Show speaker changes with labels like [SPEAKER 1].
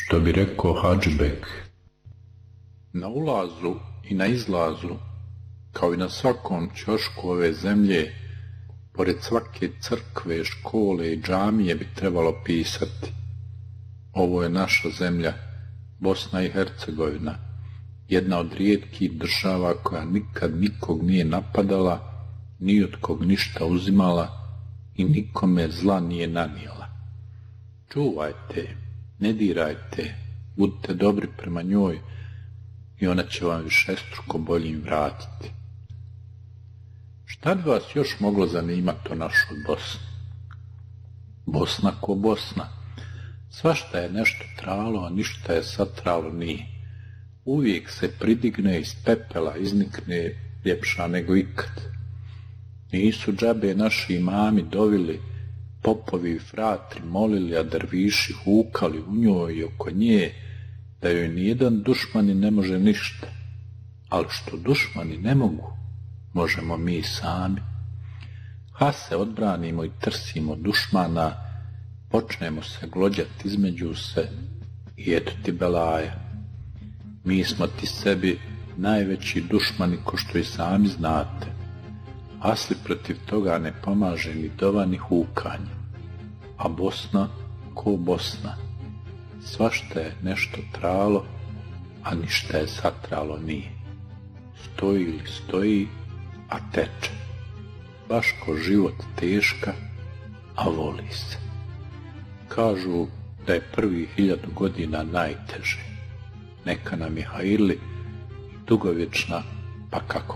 [SPEAKER 1] Što bi rekao Hadžibek, na ulazu i na izlazu, kao i na svakom ćošku ove zemlje, pored svake crkve, škole i džamije bi trebalo pisati: ovo je naša zemlja, Bosna i Hercegovina, jedna od rijetkih država koja nikad nikog nije napadala, ni od kog ništa uzimala i nikome zla nije nanijela. Čuvajte, ne dirajte, budite dobri prema njoj i ona će vam višestruko boljim vratiti. Šta bi vas još moglo zanimati o našoj Bosni? Bosna ko Bosna. Svašta je nešto tralo, a ništa je satralo nije. Uvijek se pridigne iz pepela, iznikne ljepša nego ikad. Nisu džabe naši imami dovili, popovi i fratri molili, a derviši hukali u njoj i oko nje, da joj nijedan dušmani ne može ništa. Ali što dušmani ne mogu, možemo mi sami. Ha se odbranimo i trsimo dušmana, počnemo se glođati između se i eto ti belaja. Mi smo ti sebi najveći dušmani, ko što i sami znate. Asli protiv toga ne pomaže ni dova ni hukanje. A Bosna ko Bosna. Svašta je nešto tralo, a ništa je satralo nije. Stoji li stoji, a teče. Baš ko život teška, a voli se. Kažu da je prvih 1000 godina najteže. Neka nam je hajirli dugovječna, pa kako